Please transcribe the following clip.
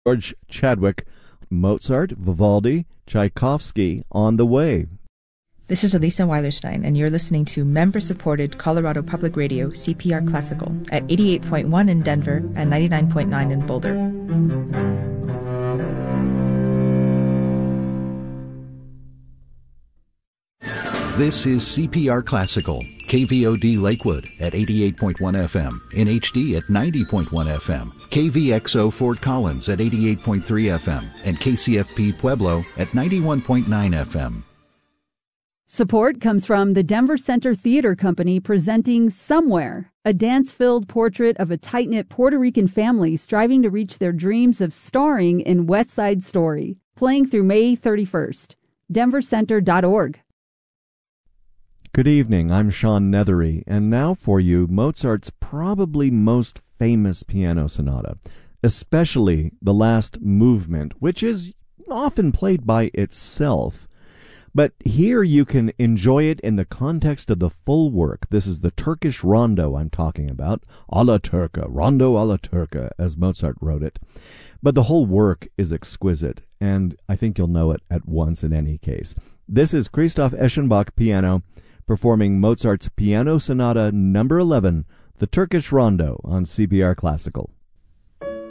George Chadwick, Mozart, Vivaldi, Tchaikovsky on the way. This is Elisa Weilerstein, and you're listening to member-supported Colorado Public Radio, CPR Classical, at 88.1 in Denver and 99.9 in Boulder. This is CPR Classical, KVOD Lakewood at 88.1 FM, in HD at 90.1 FM, KVXO Fort Collins at 88.3 FM, and KCFP Pueblo at 91.9 FM. Support comes from the Denver Center Theater Company presenting Somewhere, a dance-filled portrait of a tight-knit Puerto Rican family striving to reach their dreams of starring in West Side Story, playing through May 31st. denvercenter.org. Good evening, I'm Sean Nethery, and now for you Mozart's probably most famous piano sonata, especially the last movement, which is often played by itself. But here you can enjoy it in the context of the full work. This is the Turkish rondo I'm talking about, alla turca, rondo alla turca, as Mozart wrote it. But the whole work is exquisite, and I think you'll know it at once in any case. This is Christoph Eschenbach piano, performing Mozart's Piano Sonata No. 11, the Turkish Rondo, on CPR Classical.